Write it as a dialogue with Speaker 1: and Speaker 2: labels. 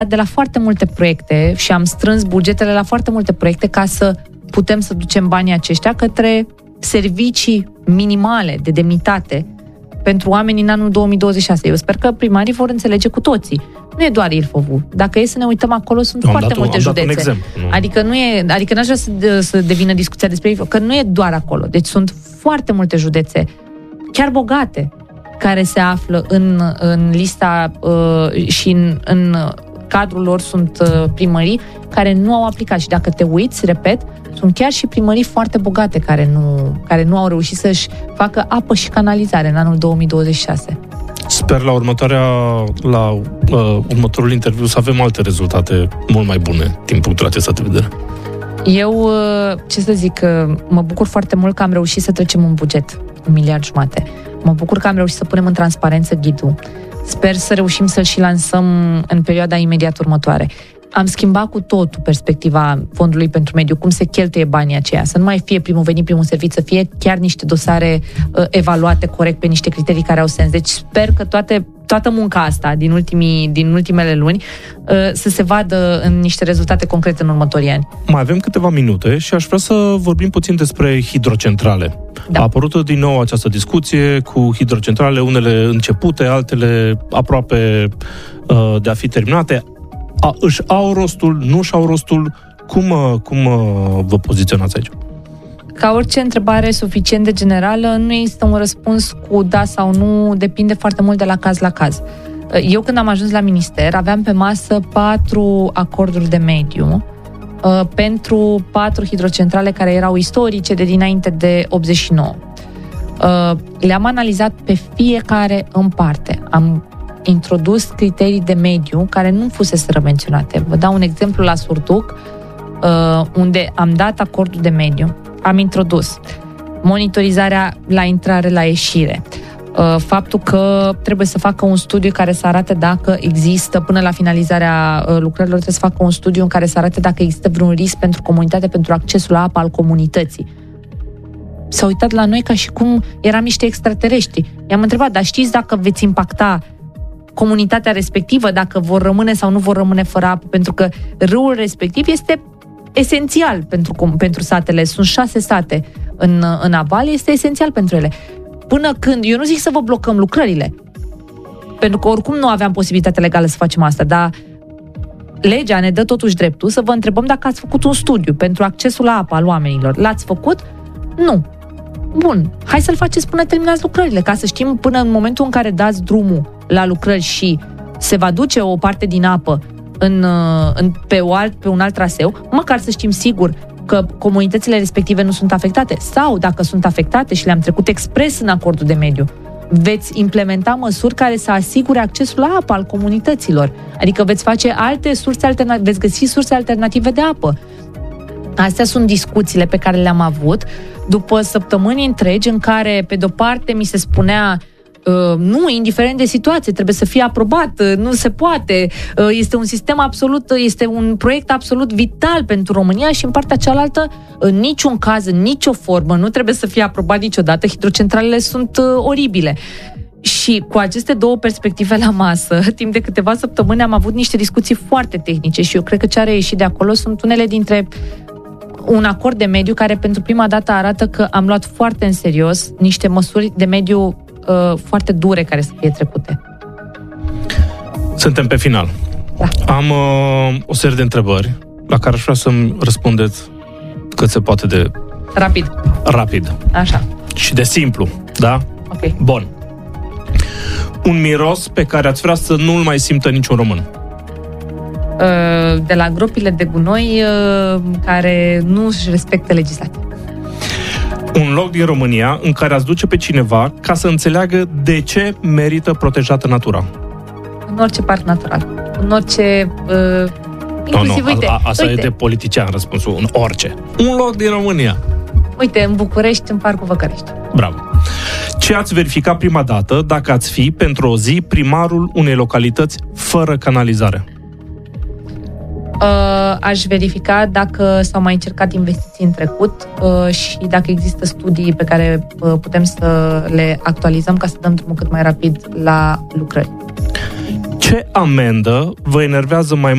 Speaker 1: de la foarte multe proiecte și am strâns bugetele la foarte multe proiecte ca să putem să ducem banii aceștia către servicii minimale de demnitate pentru oamenii în anul 2026. Eu sper că primarii vor înțelege cu toții. Nu e doar Ilfovul. Dacă e să ne uităm acolo, sunt foarte multe județe. Adică n-aș vrea să devină discuția despre Ilfov, că nu e doar acolo. Deci sunt foarte multe județe, chiar bogate, care se află în lista și în cadrul lor sunt primării care nu au aplicat. Și dacă te uiți, repet, sunt chiar și primării foarte bogate care nu au reușit să-și facă apă și canalizare în anul 2026.
Speaker 2: Sper la următorul interviu să avem alte rezultate mult mai bune din punctul acesta de vedere.
Speaker 1: Eu, ce să zic, mă bucur foarte mult că am reușit să trecem un buget, 1,5 miliarde. Mă bucur că am reușit să punem în transparență ghidul. Sper să reușim să-l și lansăm în perioada imediat următoare. Am schimbat cu totul perspectiva Fondului pentru Mediu, cum se cheltuie banii aceia, să nu mai fie primul venit, primul servit, să fie chiar niște dosare evaluate corect pe niște criterii care au sens. Deci sper că toată munca asta din ultimele luni să se vadă în niște rezultate concrete în următorii ani.
Speaker 2: Mai avem câteva minute și aș vrea să vorbim puțin despre hidrocentrale. Da. A apărut din nou această discuție cu hidrocentrale, unele începute, altele aproape de a fi terminate. Își au rostul, nu își au rostul? Cum vă poziționați aici?
Speaker 1: Ca orice întrebare suficient de generală, nu există un răspuns cu da sau nu, depinde foarte mult de la caz la caz. Eu când am ajuns la minister, aveam pe masă 4 acorduri de mediu pentru 4 hidrocentrale care erau istorice de dinainte de 89. Le-am analizat pe fiecare în parte. Am introdus criterii de mediu care nu fuseseră menționate. Vă dau un exemplu la Surduc, unde am dat acordul de mediu. Am introdus monitorizarea la intrare, la ieșire, faptul că trebuie să facă un studiu care să arate dacă există, până la finalizarea lucrărilor, trebuie să facă un studiu în care să arate dacă există vreun risc pentru comunitate, pentru accesul la apă al comunității. S-au uitat la noi ca și cum eram niște extraterestri. I-am întrebat, dar știți dacă veți impacta comunitatea respectivă, dacă vor rămâne sau nu vor rămâne fără apă, pentru că râul respectiv este esențial pentru satele. Sunt 6 sate în aval, este esențial pentru ele. Până când, eu nu zic să vă blocăm lucrările, pentru că oricum nu aveam posibilitatea legală să facem asta, dar legea ne dă totuși dreptul să vă întrebăm dacă ați făcut un studiu pentru accesul la apă al oamenilor. L-ați făcut? Nu. Bun, hai să-l faceți până terminați lucrările, ca să știm până în momentul în care dați drumul la lucrări și se va duce o parte din apă pe un alt traseu, măcar să știm sigur că comunitățile respective nu sunt afectate. Sau, dacă sunt afectate și le-am trecut expres în acordul de mediu, veți implementa măsuri care să asigure accesul la apă al comunităților. Adică veți face alte surse alternative, veți găsi surse alternative de apă. Astea sunt discuțiile pe care le-am avut după săptămâni întregi în care, pe de-o parte, mi se spunea nu, indiferent de situație, trebuie să fie aprobat, nu se poate, este un sistem absolut, este un proiect absolut vital pentru România, și în partea cealaltă, în niciun caz, în nicio formă, nu trebuie să fie aprobat niciodată, hidrocentralele sunt oribile. Și cu aceste două perspective la masă, timp de câteva săptămâni am avut niște discuții foarte tehnice și eu cred că ce a reieșit de acolo sunt unele dintre un acord de mediu care pentru prima dată arată că am luat foarte în serios niște măsuri de mediu foarte dure care să fie trecute.
Speaker 2: Suntem pe final. Da. Am o serie de întrebări la care aș vrea să-mi răspundeți cât se poate de rapid.
Speaker 1: Așa.
Speaker 2: Și de simplu, da?
Speaker 1: Ok.
Speaker 2: Bun. Un miros pe care ați vrea să nu-l mai simtă niciun român.
Speaker 1: De la gropile de gunoi care nu își respectă legislația.
Speaker 2: Un loc din România în care ați duce pe cineva ca să înțeleagă de ce merită protejată natura.
Speaker 1: În orice parc natural. În orice... inclusiv,
Speaker 2: asta e de politician răspunsul. În orice. Un loc din România.
Speaker 1: Uite, în București, în Parcul Văcărești.
Speaker 2: Bravo. Ce ați verificat prima dată dacă ați fi, pentru o zi, primarul unei localități fără canalizare?
Speaker 1: Aș verifica dacă s-au mai încercat investiții în trecut și dacă există studii pe care putem să le actualizăm ca să dăm drumul cât mai rapid la lucrări.
Speaker 2: Ce ce amendă vă enervează mai